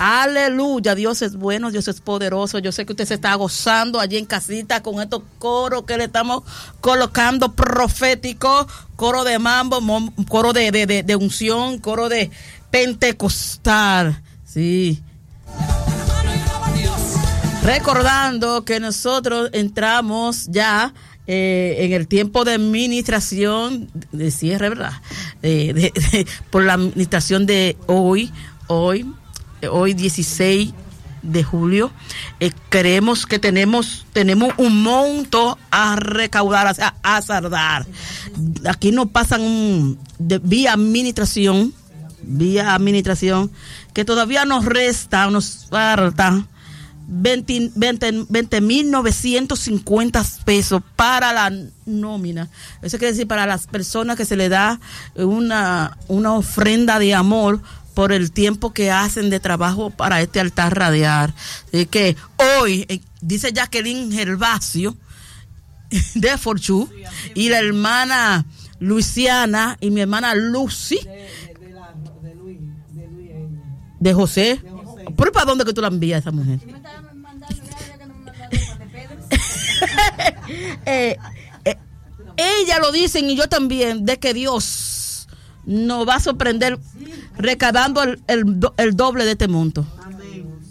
Aleluya, Dios es bueno, Dios es poderoso. Yo sé que usted se está gozando allí en casita con estos coros que le estamos colocando proféticos, coro de mambo, coro de unción, coro de pentecostal. Sí. Recordando que nosotros entramos ya en el tiempo de administración, de cierre, ¿verdad? Por la administración de hoy 16 de julio. Creemos que tenemos un monto a recaudar, a saldar. Aquí nos pasan vía administración, que todavía nos falta 20,950 pesos para la nómina. Eso quiere decir para las personas que se le da una ofrenda de amor por el tiempo que hacen de trabajo para este altar radial. Que hoy, dice Jacqueline Gervasio de Forchú, y la hermana Luisiana y mi hermana Lucy de José. ¿Pero para dónde que tú la envías a esa mujer? Ella lo dicen y yo también, de que Dios nos va a sorprender recaudando el doble de este monto.